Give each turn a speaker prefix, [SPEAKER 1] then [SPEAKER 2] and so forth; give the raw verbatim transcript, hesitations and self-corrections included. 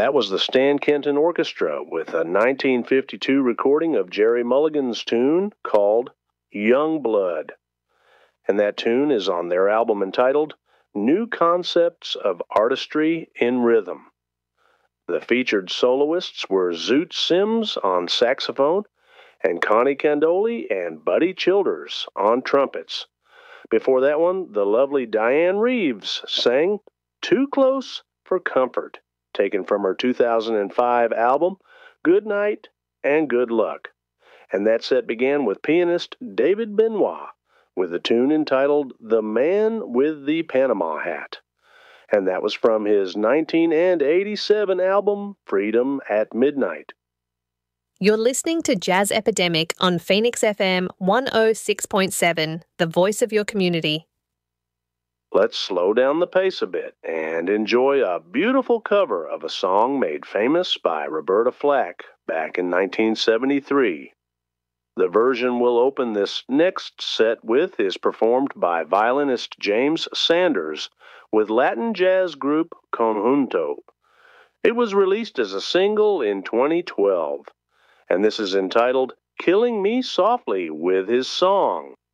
[SPEAKER 1] That was the Stan Kenton Orchestra with a nineteen fifty-two recording of Jerry Mulligan's tune called Young Blood. And that tune is on their album entitled New Concepts of Artistry in Rhythm. The featured soloists were Zoot Sims on saxophone and Connie Candoli and Buddy Childers on trumpets. Before that one, the lovely Diane Reeves sang Too Close for Comfort, taken from her two thousand five album Good Night and Good Luck. And that set began with pianist David Benoit with a tune entitled The Man with the Panama Hat. And that was from his nineteen eighty-seven album Freedom at Midnight.
[SPEAKER 2] You're listening to Jazz Epidemic on Phoenix F M one oh six point seven, the voice of your community.
[SPEAKER 1] Let's slow down the pace a bit and enjoy a beautiful cover of a song made famous by Roberta Flack back in nineteen seventy-three. The version we'll open this next set with is performed by violinist James Sanders with Latin jazz group Conjunto. It was released as a single in twenty twelve, and this is entitled Killing Me Softly with his song,